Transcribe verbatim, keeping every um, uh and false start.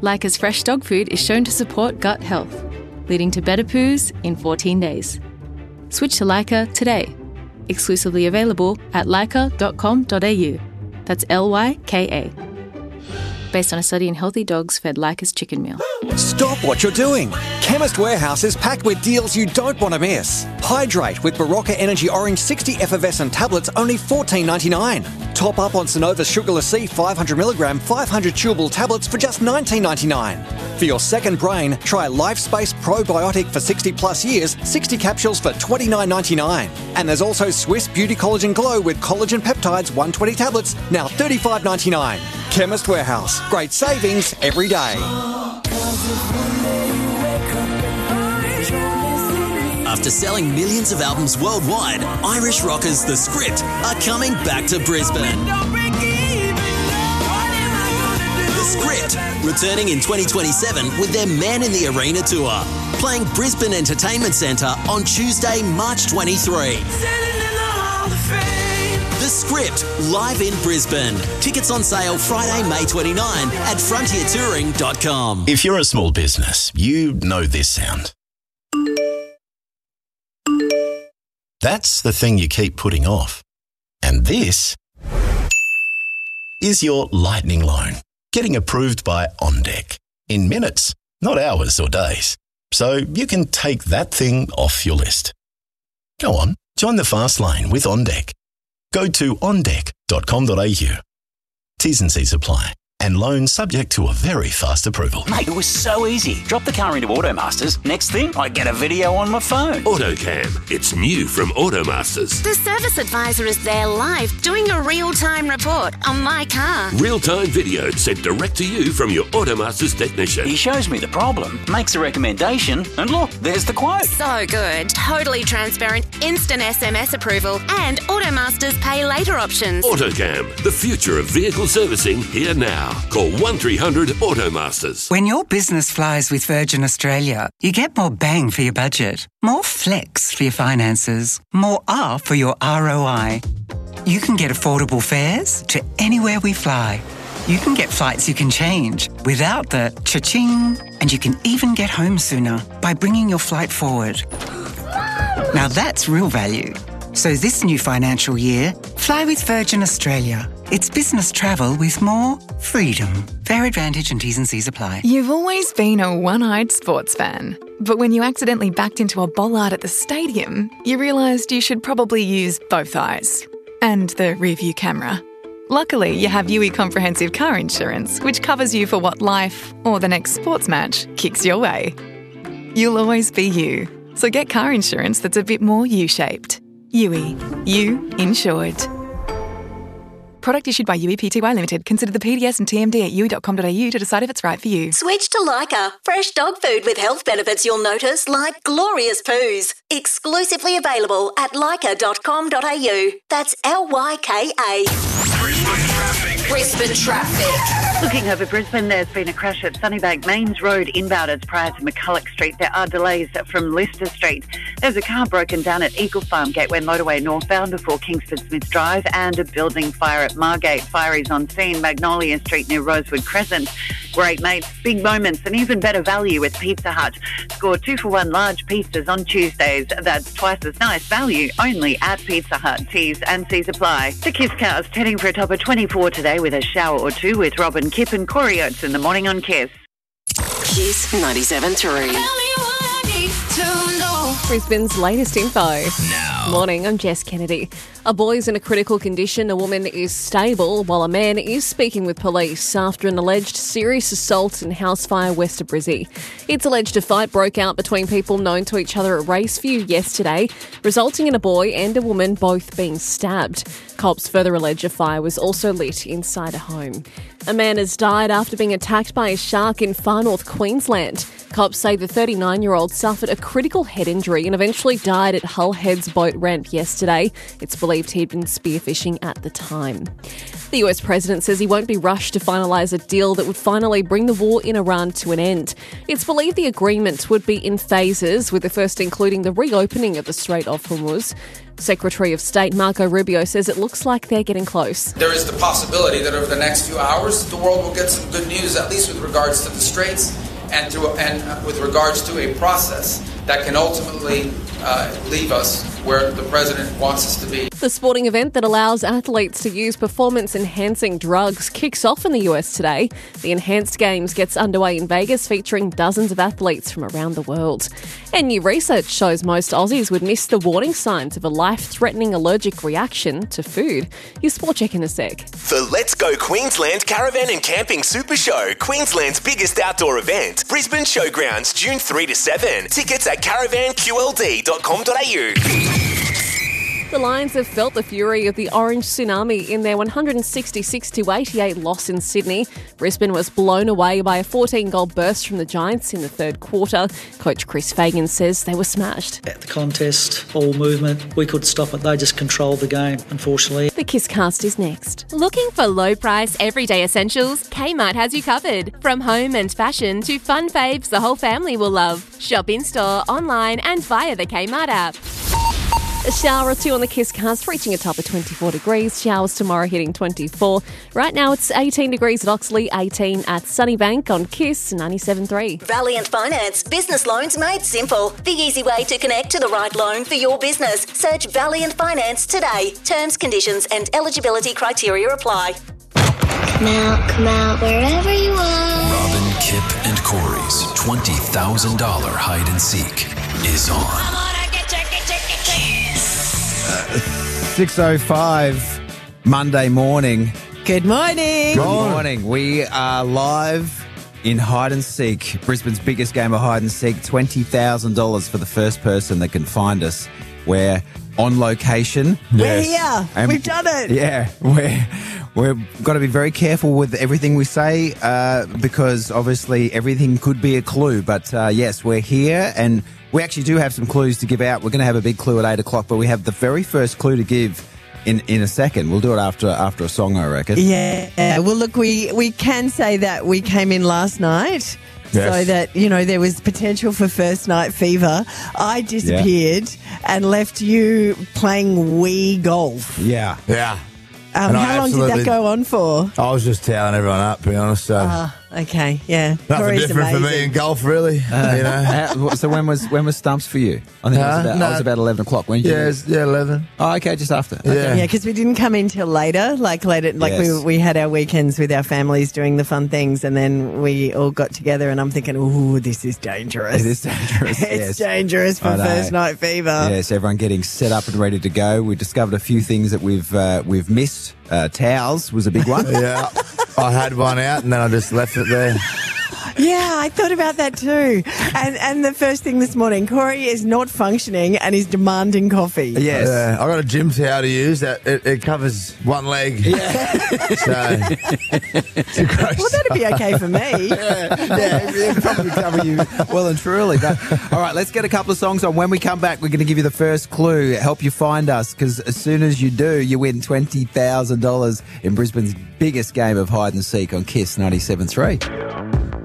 Leica's fresh dog food is shown to support gut health, leading to better poos in fourteen days. Switch to Leica today. Exclusively available at leica dot com dot a u. That's L Y K A. Based on a study in healthy dogs fed Leica's chicken meal. Stop what you're doing. Chemist Warehouse is packed with deals you don't want to miss. Hydrate with Barocca Energy Orange sixty effervescent tablets, only fourteen ninety-nine. Top up on Sonova Sugarless C five hundred milligram five hundred chewable tablets for just nineteen ninety-nine. For your second brain, try LifeSpace Probiotic for sixty plus years, sixty capsules for twenty-nine ninety-nine. And there's also Swiss Beauty Collagen Glow with collagen peptides one hundred twenty tablets, now thirty-five ninety-nine. Chemist Warehouse. Great savings every day. After selling millions of albums worldwide, Irish rockers The Script are coming back to Brisbane. The Script, returning in twenty twenty-seven with their Man in the Arena tour, playing Brisbane Entertainment Centre on Tuesday, March twenty-third. The Script, live in Brisbane. Tickets on sale Friday, May twenty-ninth at frontier touring dot com. If you're a small business, you know this sound. That's the thing you keep putting off. And this is your lightning loan, getting approved by OnDeck in minutes, not hours or days. So you can take that thing off your list. Go on, join the fast lane with OnDeck. Go to on deck dot com dot a u. T's and C's apply. And loans subject to a very fast approval. Mate, it was so easy. Drop the car into Automasters. Next thing, I get a video on my phone. AutoCam. It's new from Automasters. The service advisor is there live doing a real-time report on my car. Real-time video sent direct to you from your Automasters technician. He shows me the problem, makes a recommendation, and look, there's the quote. So good. Totally transparent, instant S M S approval, and Automasters pay later options. AutoCam. The future of vehicle servicing here now. Call one three hundred Automasters. When your business flies with Virgin Australia, you get more bang for your budget, more flex for your finances, more R for your R O I. You can get affordable fares to anywhere we fly. You can get flights you can change without the cha-ching, and you can even get home sooner by bringing your flight forward. Now that's real value. So this new financial year, fly with Virgin Australia. It's business travel with more freedom. Fair advantage and T's and C's apply. You've always been a one-eyed sports fan. But when you accidentally backed into a bollard at the stadium, you realised you should probably use both eyes. And the rear-view camera. Luckily, you have U E Comprehensive Car Insurance, which covers you for what life, or the next sports match, kicks your way. You'll always be you. So get car insurance that's a bit more U-shaped. U E. You insured. Product issued by U E P T Y Limited. Consider the P D S and T M D at u e dot com dot a u to decide if it's right for you. Switch to Leica. Fresh dog food with health benefits you'll notice, like glorious poos. Exclusively available at leica dot com dot a u. That's L Y K A. Brisbane traffic. Looking over Brisbane, there's been a crash at Sunnybank Mains Road inbounders prior to McCulloch Street. There are delays from Lister Street. There's a car broken down at Eagle Farm Gateway Motorway northbound before Kingsford Smith Drive, and a building fire at Margate. Fire is on scene, Magnolia Street near Rosewood Crescent. Great mates, big moments and even better value with Pizza Hut. Score two for one large pizzas on Tuesdays. That's twice as nice value only at Pizza Hut. T's and C's apply. The Kiss Cast heading for a top of twenty-four today with a shower or two with Robin Kipp and Corey Oates in the morning on Kiss. Kiss ninety-seven point three. Brisbane's latest info. Now. Morning, I'm Jess Kennedy. A boy's in a critical condition, a woman is stable, while a man is speaking with police after an alleged serious assault in Housefire west of Brizzy. It's alleged a fight broke out between people known to each other at Raceview yesterday, resulting in a boy and a woman both being stabbed. Cops further allege a fire was also lit inside a home. A man has died after being attacked by a shark in far north Queensland. Cops say the thirty-nine-year-old suffered a critical head injury and eventually died at Hull Heads boat ramp yesterday. It's believed he'd been spearfishing at the time. The U S president says he won't be rushed to finalise a deal that would finally bring the war in Iran to an end. It's believed the agreement would be in phases, with the first including the reopening of the Strait of Hormuz. Secretary of State Marco Rubio says it looks like they're getting close. There is the possibility that over the next few hours, the world will get some good news, at least with regards to the Straits and, to, and with regards to a process that can ultimately uh, leave us where the president wants us to be. The sporting event that allows athletes to use performance-enhancing drugs kicks off in the U S today. The Enhanced Games gets underway in Vegas, featuring dozens of athletes from around the world. And new research shows most Aussies would miss the warning signs of a life-threatening allergic reaction to food. Your sport check in a sec. The Let's Go Queensland Caravan and Camping Super Show, Queensland's biggest outdoor event. Brisbane Showgrounds, June third to seventh. Tickets at caravan q l d dot com dot a u. The Lions have felt the fury of the orange tsunami in their one hundred sixty-six to eighty-eight loss in Sydney. Brisbane was blown away by a fourteen-goal burst from the Giants in the third quarter. Coach Chris Fagan says they were smashed. At the contest, all movement, we could stop it. They just controlled the game, unfortunately. The Kiss Cast is next. Looking for low-price, everyday essentials? Kmart has you covered. From home and fashion to fun faves the whole family will love. Shop in-store, online and via the Kmart app. A shower or two on the Kiss Cast, reaching a top of twenty-four degrees. Showers tomorrow hitting twenty-four. Right now it's eighteen degrees at Oxley, eighteen at Sunnybank on Kiss ninety-seven point three. Valiant Finance. Business loans made simple. The easy way to connect to the right loan for your business. Search Valiant Finance today. Terms, conditions and eligibility criteria apply. Now, come out wherever you are. Robin, Kip and Corey's twenty thousand dollars hide and seek is on. six oh five Monday morning. Good morning. Good morning. We are live in Hide and Seek, Brisbane's biggest game of hide and seek. twenty thousand dollars for the first person that can find us. We're on location. We're here. And We've done it. Yeah. We're, we've got to be very careful with everything we say uh, because obviously everything could be a clue. But uh, yes, we're here and we actually do have some clues to give out. We're going to have a big clue at eight o'clock, but we have the very first clue to give in, in a second. We'll do it after after a song, I reckon. Yeah. Well, look, we, we can say that we came in last night. Yes. So that, you know, there was potential for first night fever. I disappeared yeah. and left you playing Wii golf. Yeah. Yeah. Um, how long did that go on for? I was just toweling everyone up, to be honest. So. Uh, okay, yeah. Nothing Corey's different amazing. for me in golf, really. Uh, you know. uh, so when was when was Stumps for you? I think uh, it was about, no. I was about eleven o'clock. When you yeah, was, yeah, eleven. Oh, okay, just after. Okay. Yeah, yeah, because we didn't come in till later. Like later, like yes. we we had our weekends with our families doing the fun things, and then we all got together. And I'm thinking, oh, this is dangerous. It is dangerous. it's yes. dangerous for first night fever. Yes, everyone getting set up and ready to go. We discovered a few things that we've uh, we've missed. Uh, towels was a big one. Yeah, I had one out and then I just left it there. Yeah, I thought about that too. And and the first thing this morning, Corey is not functioning and is demanding coffee. Yes. Uh, I got a gym towel to use that it, it covers one leg. Yeah. So it's a gross well, that'd be okay for me. yeah, yeah, it'd probably cover you well and truly. But all right, let's get a couple of songs on. When we come back, we're going to give you the first clue, help you find us, because as soon as you do, you win twenty thousand dollars in Brisbane's biggest game of hide and seek on Kiss ninety-seven point three.